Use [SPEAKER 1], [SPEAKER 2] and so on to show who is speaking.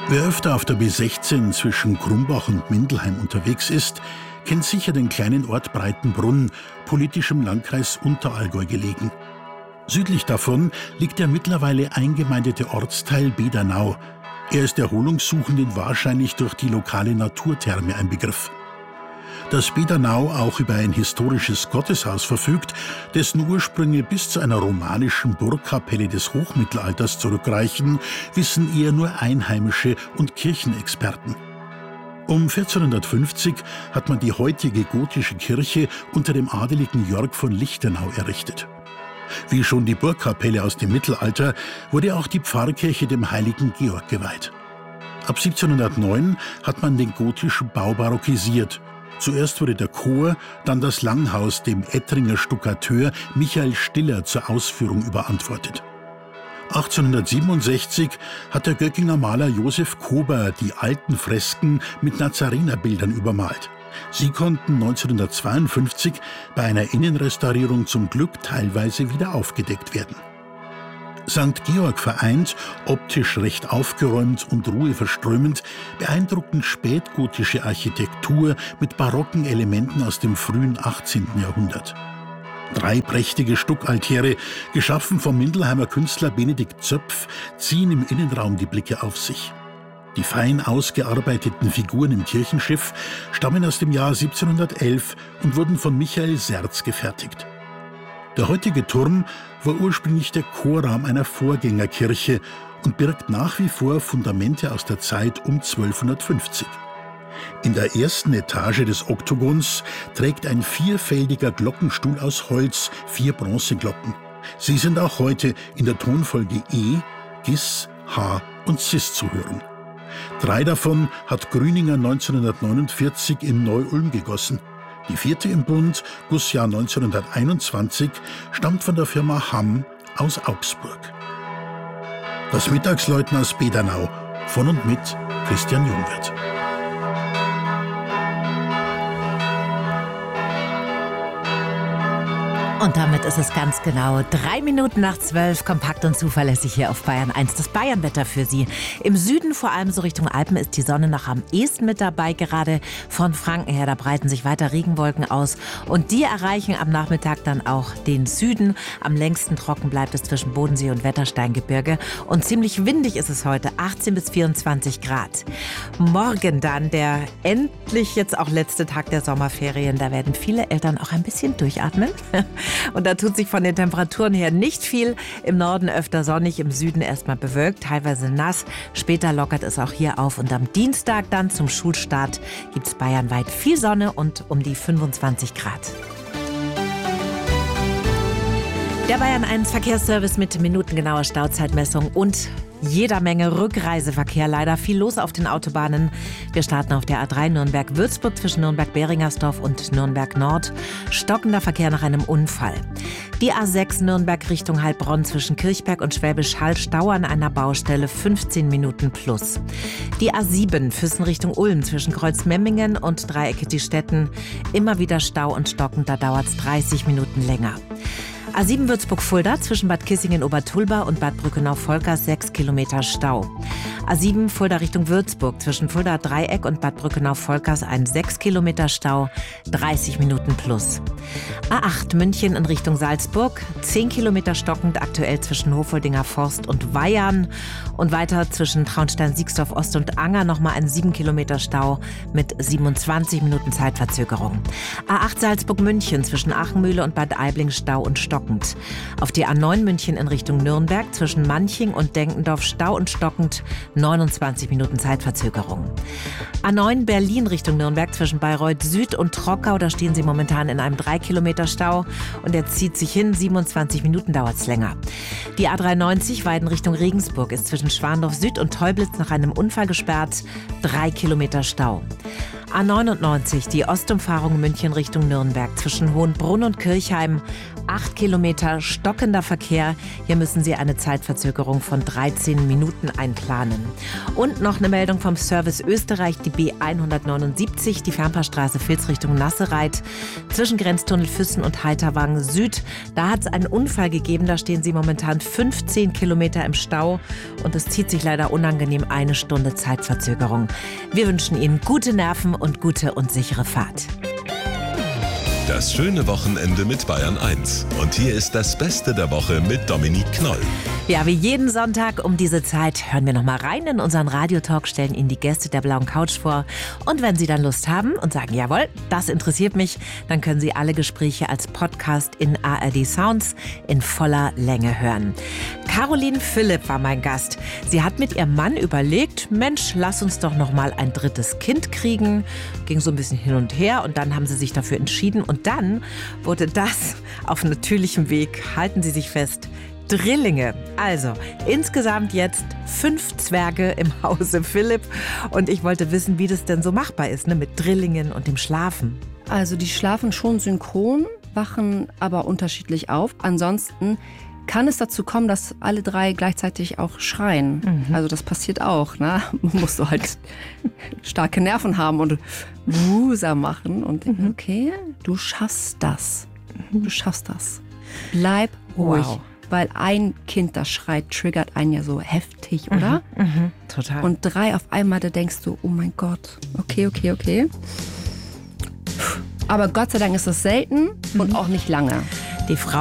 [SPEAKER 1] Wer öfter auf der B16 zwischen Krumbach und Mindelheim unterwegs ist, kennt sicher den kleinen Ort Breitenbrunn, politisch im Landkreis Unterallgäu gelegen. Südlich davon liegt der mittlerweile eingemeindete Ortsteil Bedernau. Er ist Erholungssuchenden wahrscheinlich durch die lokale Naturtherme ein Begriff. Dass Bedernau auch über ein historisches Gotteshaus verfügt, dessen Ursprünge bis zu einer romanischen Burgkapelle des Hochmittelalters zurückreichen, wissen eher nur Einheimische und Kirchenexperten. Um 1450 hat man die heutige gotische Kirche unter dem adeligen Jörg von Lichtenau errichtet. Wie schon die Burgkapelle aus dem Mittelalter wurde auch die Pfarrkirche dem heiligen Georg geweiht. Ab 1709 hat man den gotischen Bau barockisiert. Zuerst wurde der Chor, dann das Langhaus dem Ettringer Stuckateur Michael Stiller zur Ausführung überantwortet. 1867 hat der Göckinger Maler Josef Kober die alten Fresken mit Nazarenerbildern übermalt. Sie konnten 1952 bei einer Innenrestaurierung zum Glück teilweise wieder aufgedeckt werden. St. Georg vereint, optisch recht aufgeräumt und ruheverströmend, beeindruckend spätgotische Architektur mit barocken Elementen aus dem frühen 18. Jahrhundert. 3 prächtige Stuckaltäre, geschaffen vom Mindelheimer Künstler Benedikt Zöpf, ziehen im Innenraum die Blicke auf sich. Die fein ausgearbeiteten Figuren im Kirchenschiff stammen aus dem Jahr 1711 und wurden von Michael Serz gefertigt. Der heutige Turm war ursprünglich der Chorraum einer Vorgängerkirche und birgt nach wie vor Fundamente aus der Zeit um 1250. In der ersten Etage des Oktogons trägt ein 4-feldiger Glockenstuhl aus Holz 4 Bronzeglocken. Sie sind auch heute in der Tonfolge E, Gis, H und Cis zu hören. 3 davon hat Grüninger 1949 in Neu-Ulm gegossen. Die 4. im Bund, Gussjahr 1921, stammt von der Firma Hamm aus Augsburg. Das Mittagsläuten aus Bedernau, von und mit Christian Jungwirth.
[SPEAKER 2] Und damit ist es ganz genau 3 Minuten nach 12, kompakt und zuverlässig hier auf Bayern 1. Das Bayernwetter für Sie. Im Süden, vor allem so Richtung Alpen, ist die Sonne noch am ehesten mit dabei. Gerade von Franken her, da breiten sich weiter Regenwolken aus. Und die erreichen am Nachmittag dann auch den Süden. Am längsten trocken bleibt es zwischen Bodensee und Wettersteingebirge. Und ziemlich windig ist es heute, 18 bis 24 Grad. Morgen dann der endlich jetzt auch letzte Tag der Sommerferien. Da werden viele Eltern auch ein bisschen durchatmen. Und da tut sich von den Temperaturen her nicht viel. Im Norden öfter sonnig, im Süden erstmal bewölkt, teilweise nass. Später lockert es auch hier auf. Und am Dienstag dann zum Schulstart gibt es bayernweit viel Sonne und um die 25 Grad. Der Bayern 1 Verkehrsservice mit minutengenauer Stauzeitmessung und jeder Menge Rückreiseverkehr. Leider viel los auf den Autobahnen. Wir starten auf der A3 Nürnberg-Würzburg zwischen Nürnberg-Beringersdorf und Nürnberg-Nord. Stockender Verkehr nach einem Unfall. Die A6 Nürnberg Richtung Heilbronn zwischen Kirchberg und Schwäbisch Hall, Stau an einer Baustelle, 15 Minuten plus. Die A7 Füssen Richtung Ulm zwischen Kreuzmemmingen und Dreiecke die Städten. Immer wieder Stau und stockend, da dauert es 30 Minuten länger. A7 Würzburg-Fulda zwischen Bad Kissingen-Obertulba und Bad Brückenau-Volkers 6 Kilometer Stau. A7 Fulda Richtung Würzburg zwischen Fulda Dreieck und Bad Brückenau-Volkers ein 6 Kilometer Stau, 30 Minuten plus. A8 München in Richtung Salzburg, 10 Kilometer stockend, aktuell zwischen Hofoldinger Forst und Weyarn. Und weiter zwischen Traunstein-Siegsdorf-Ost und Anger nochmal ein 7 Kilometer Stau mit 27 Minuten Zeitverzögerung. A8 Salzburg-München zwischen Achenmühle und Bad Aibling Stau und stockend. Auf die A9 München in Richtung Nürnberg zwischen Manching und Denkendorf Stau und stockend, 29 Minuten Zeitverzögerung. A9 Berlin Richtung Nürnberg zwischen Bayreuth Süd und Trockau, da stehen Sie momentan in einem 3 Kilometer Stau und der zieht sich hin, 27 Minuten dauert es länger. Die A93 Weiden Richtung Regensburg ist zwischen Schwandorf Süd und Teublitz nach einem Unfall gesperrt, 3 Kilometer Stau. A99, die Ostumfahrung München Richtung Nürnberg zwischen Hohenbrunn und Kirchheim. 8 Kilometer stockender Verkehr. Hier müssen Sie eine Zeitverzögerung von 13 Minuten einplanen. Und noch eine Meldung vom Service Österreich, die B179, die Fernpaarstraße Vils Richtung Nassereit. Zwischen Grenztunnel Füssen und Heiterwang Süd. Da hat es einen Unfall gegeben. Da stehen Sie momentan 15 Kilometer im Stau. Und es zieht sich leider unangenehm 1 Stunde Zeitverzögerung. Wir wünschen Ihnen gute Nerven und gute und sichere Fahrt.
[SPEAKER 3] Das schöne Wochenende mit Bayern 1. Und hier ist das Beste der Woche mit Dominique Knoll.
[SPEAKER 2] Ja, wie jeden Sonntag um diese Zeit hören wir noch mal rein in unseren Radiotalk, stellen Ihnen die Gäste der blauen Couch vor. Und wenn Sie dann Lust haben und sagen, jawohl, das interessiert mich, dann können Sie alle Gespräche als Podcast in ARD Sounds in voller Länge hören. Caroline Philipp war mein Gast. Sie hat mit ihrem Mann überlegt, Mensch, lass uns doch noch mal ein 3. Kind kriegen. Ging so ein bisschen hin und her und dann haben sie sich dafür entschieden. Und dann wurde das auf natürlichem Weg, halten Sie sich fest, Drillinge. Also insgesamt jetzt 5 Zwerge im Hause Philipp. Und ich wollte wissen, wie das denn so machbar ist, ne, mit Drillingen und dem Schlafen.
[SPEAKER 4] Also die schlafen schon synchron, wachen aber unterschiedlich auf. Ansonsten kann es dazu kommen, dass alle 3 gleichzeitig auch schreien. Also das passiert auch. Ne? Musst du halt starke Nerven haben und Wusa machen. Und okay, du schaffst das. Du schaffst das. Bleib ruhig. Wow. Weil ein Kind, das schreit, triggert einen ja so heftig, oder?
[SPEAKER 2] Total.
[SPEAKER 4] Und 3 auf einmal, da denkst du, oh mein Gott, okay. Aber Gott sei Dank ist das selten und auch nicht lange.
[SPEAKER 2] Die Frau